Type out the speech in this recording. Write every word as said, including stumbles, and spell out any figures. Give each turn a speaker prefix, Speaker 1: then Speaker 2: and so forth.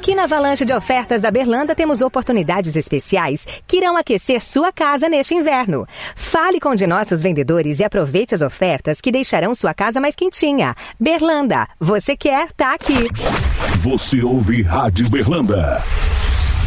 Speaker 1: Aqui na Avalanche de Ofertas da Berlanda temos oportunidades especiais que irão aquecer sua casa neste inverno. Fale com um de nossos vendedores e aproveite as ofertas que deixarão sua casa mais quentinha. Berlanda, você quer, tá aqui.
Speaker 2: Você ouve Rádio Berlanda.